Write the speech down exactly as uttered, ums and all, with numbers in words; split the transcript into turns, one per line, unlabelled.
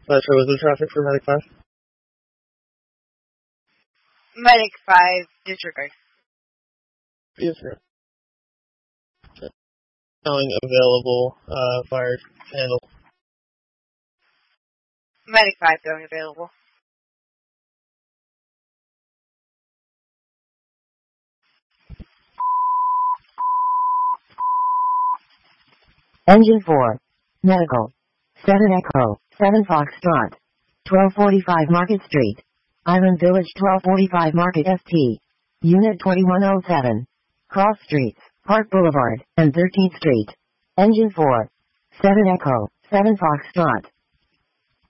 Metro, was the traffic for Medic five?
Medic five, disregard.
Yes, sir. Showing available, uh, fire handle.
Medic five going available.
Engine four. Medical. seven Echo. seven Foxtrot. twelve forty-five Market Street. Island Village twelve forty-five Market S T. Unit twenty-one oh seven. Cross Streets, Park Boulevard, and thirteenth Street. Engine four. seven Echo. seven Foxtrot.